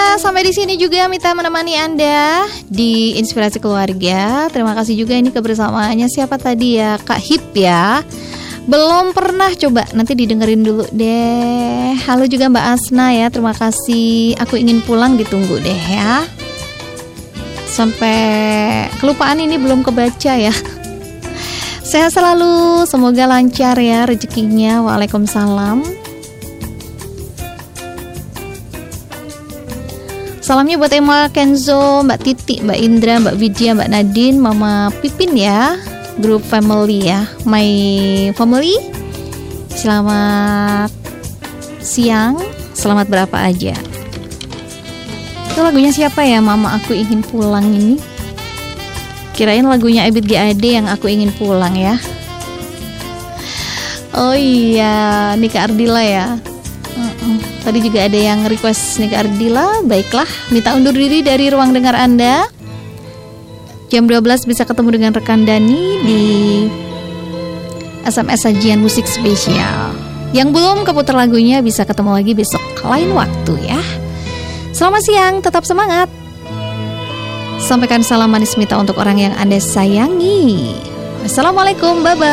sampai di sini juga Mita menemani Anda di Inspirasi Keluarga. Terima kasih juga ini kebersamaannya siapa tadi ya, Kak Hip ya. Belum pernah, coba nanti didengerin dulu deh. Halo juga Mbak Asna ya, terima kasih. Aku ingin pulang, ditunggu deh ya. Sampai kelupaan ini belum kebaca ya. Sehat selalu, semoga lancar ya rezekinya. Waalaikumsalam. Salamnya buat Emma, Kenzo, Mbak Titi, Mbak Indra, Mbak Vidya, Mbak Nadine, Mama Pipin ya. Grup family ya, my family. Selamat siang, selamat berapa aja. Itu lagunya siapa ya, Mama Aku Ingin Pulang ini? Kirain lagunya Ebit GAD yang Aku Ingin Pulang ya. Oh iya, Nika Ardila ya. Tadi juga ada yang request Nika Ardila. Baiklah, minta undur diri dari ruang dengar Anda. Jam 12 bisa ketemu dengan rekan Dani di SMS Sajian Musik Spesial. Yang belum keputar lagunya bisa ketemu lagi besok lain waktu ya. Selamat siang, tetap semangat. Sampaikan salam manis Mita untuk orang yang Anda sayangi. Assalamualaikum, bye-bye.